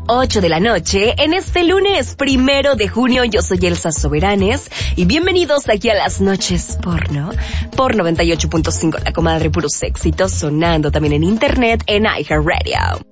8 de la noche, en este lunes 1 de junio. Yo soy Elsa Soberanes y bienvenidos aquí a Las Noches Porno por 98.5, la comadre, puros éxitos, sonando también en internet en iHeartRadio.